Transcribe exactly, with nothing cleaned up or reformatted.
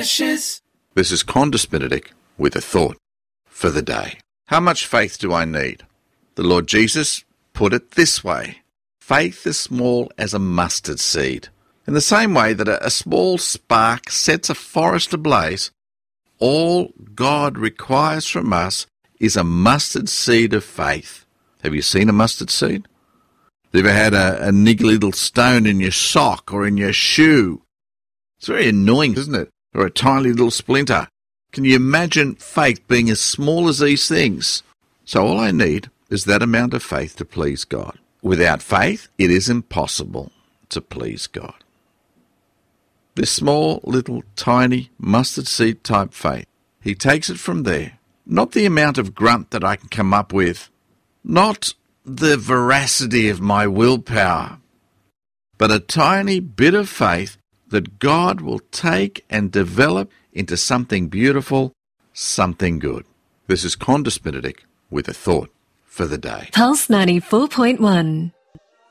precious. This is Qantas Benedict with a thought for the day. How much faith do I need? The Lord Jesus put it this way. Faith is small as a mustard seed. In the same way that a, a small spark sets a forest ablaze, all God requires from us is a mustard seed of faith. Have you seen a mustard seed? Have you ever had a, a niggly little stone in your sock or in your shoe? It's very annoying, isn't it? Or a tiny little splinter. Can you imagine faith being as small as these things? So all I need is that amount of faith to please God. Without faith, it is impossible to please God. This small, little, tiny, mustard seed type faith, he takes it from there. Not the amount of grunt that I can come up with, not the veracity of my willpower, but a tiny bit of faith that God will take and develop into something beautiful, something good. This is Qantas Benedict with a thought for the day. Pulse ninety-four point one.